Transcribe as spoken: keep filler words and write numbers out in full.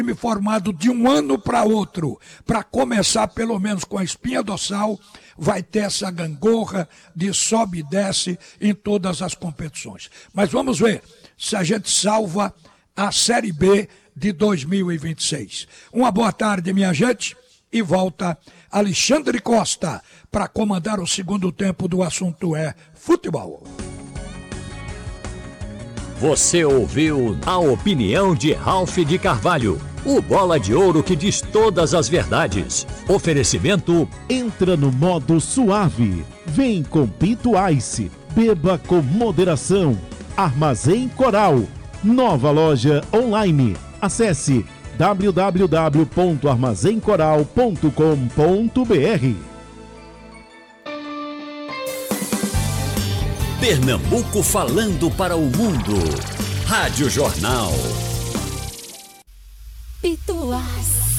formado de um ano para outro, para começar pelo menos com a espinha dorsal, vai ter essa gangorra de sobe e desce em todas as competições. Mas vamos ver se a gente salva a Série B de dois mil e vinte e seis. Uma boa tarde, minha gente, e volta Alexandre Costa para comandar o segundo tempo do Assunto é Futebol. Você ouviu a opinião de Ralph de Carvalho, o bola de ouro que diz todas as verdades. Oferecimento: entra no modo suave. Vem com Pinto Ice. Beba com moderação. Armazém Coral. Nova loja online. Acesse w w w ponto armazém coral ponto com ponto b r. Pernambuco falando para o mundo. Rádio Jornal. Pituás.